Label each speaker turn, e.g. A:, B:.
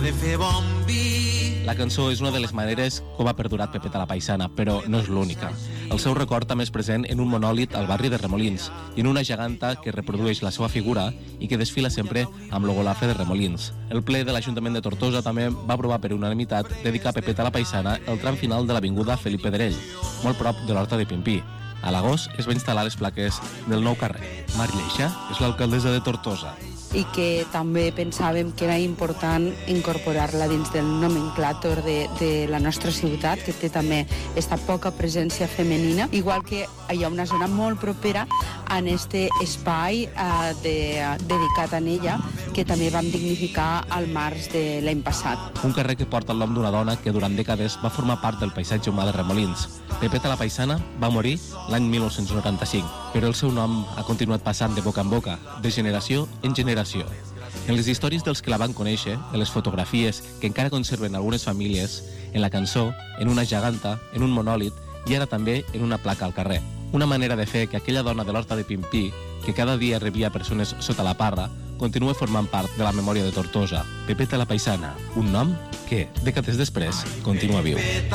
A: de fer bon vi.
B: La cançó és una de les maneres com ha perdurat Pepeta la Paisana, però no és l'única. El seu record també és present en un monòlit al barri de Remolins i en una geganta que reprodueix la seva figura i que desfila sempre amb l'ogolafre de Remolins. El ple de l'Ajuntament de Tortosa també va aprovar per unanimitat dedicar a Pepeta la Paisana el tram final de l'avinguda Felip Pedrell, molt prop de l'Horta de Pimpí. A l'agost es va instal·lar les plaques del nou carrer. Mar Lleixa és l'alcaldessa de Tortosa.
C: I que també pensàvem que era important incorporar-la dins del nomenclàtor de la nostra ciutat, que té també esta poca presència femenina, igual que hi ha una zona molt propera en este espai dedicat a ella, que també vam dignificar al març de l'any passat.
B: Un carrer que porta el nom d'una dona que durant dècades va formar part del paisatge humà de Remolins. Pepeta la Paisana va morir l'any 1995, però el seu nom ha continuat passant de boca en boca, de generació en generació. En les històries dels que la van conèixer, en les fotografies que encara conserven algunes famílies, en la cançó, en una geganta, en un monòlit i ara també en una placa al carrer. Una manera de fer que aquella dona de l'Horta de Pimpí, que cada dia rebia persones sota la parra, continua formant part de la memòria de Tortosa. Pepeta la Paisana, un nom que, dècades després, continua viu.